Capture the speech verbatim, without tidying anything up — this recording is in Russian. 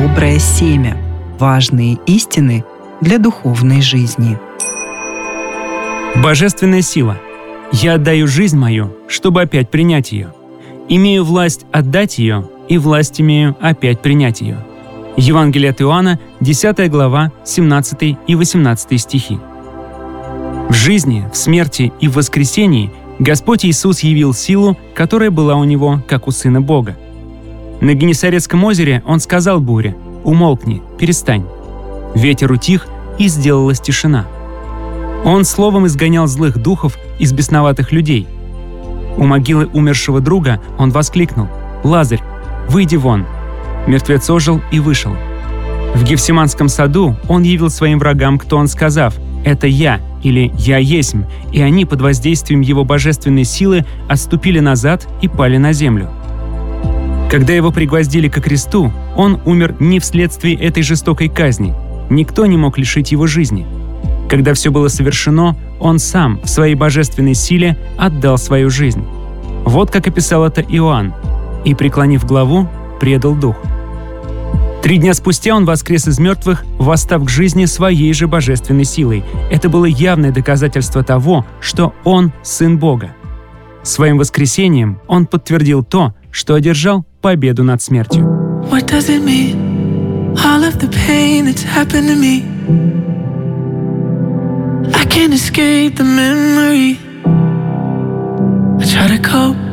доброе семя, важные истины для духовной жизни. Божественная сила. Я отдаю жизнь мою, чтобы опять принять ее. Имею власть отдать ее, и власть имею опять принять ее. Евангелие от Иоанна, десятая глава, семнадцатый и восемнадцатый стихи. В жизни, в смерти и в воскресении Господь Иисус явил силу, которая была у Него, как у Сына Бога. На Генесарецком озере Он сказал буре: «Умолкни, перестань». Ветер утих, и сделалась тишина. Он словом изгонял злых духов из бесноватых людей. У могилы умершего друга Он воскликнул: «Лазарь, выйди вон». Мертвец ожил и вышел. В Гефсиманском саду Он явил своим врагам, кто Он, сказав: «Это я» или «Я есмь», и они под воздействием Его божественной силы отступили назад и пали на землю. Когда Его пригвоздили ко кресту, Он умер не вследствие этой жестокой казни. Никто не мог лишить Его жизни. Когда все было совершено, Он сам в своей божественной силе отдал свою жизнь. Вот как описал это Иоанн: «И, преклонив главу, предал дух». Три дня спустя Он воскрес из мертвых, восстав к жизни своей же божественной силой. Это было явное доказательство того, что Он – Сын Бога. Своим воскресением Он подтвердил то, что одержал победу над смертью. What does it mean? All of the pain that's happened to me. I can't escape the memory. I try to cope,